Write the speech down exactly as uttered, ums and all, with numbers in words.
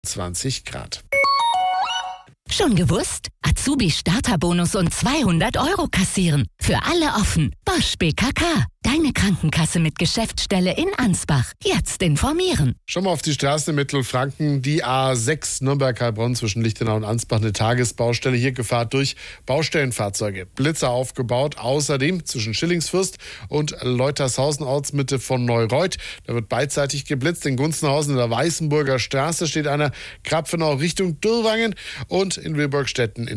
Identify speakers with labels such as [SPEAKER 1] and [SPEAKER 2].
[SPEAKER 1] zwanzig Grad.
[SPEAKER 2] Schon gewusst? Azubi-Starterbonus und zweihundert Euro kassieren. Für alle offen. Bosch B K K. Deine Krankenkasse mit Geschäftsstelle in Ansbach. Jetzt informieren.
[SPEAKER 1] Schon mal auf die Straße in Mittelfranken. Die A sechs Nürnberg-Heilbronn zwischen Lichtenau und Ansbach. Eine Tagesbaustelle. Hier Gefahr durch Baustellenfahrzeuge. Blitzer aufgebaut. Außerdem zwischen Schillingsfürst und Leutershausen, Ortsmitte von Neureuth. Da wird beidseitig geblitzt. In Gunzenhausen in der Weißenburger Straße steht einer. Krapfenau Richtung Dürrwangen. Und in Wilburgstetten